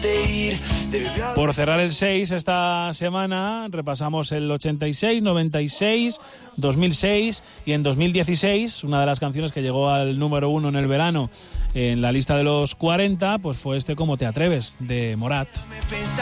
Por cerrar el 6 esta semana repasamos el 86, 96, 2006 y en 2016 una de las canciones que llegó al número 1 en el verano en la lista de los 40 pues fue este Cómo te atreves de Morat.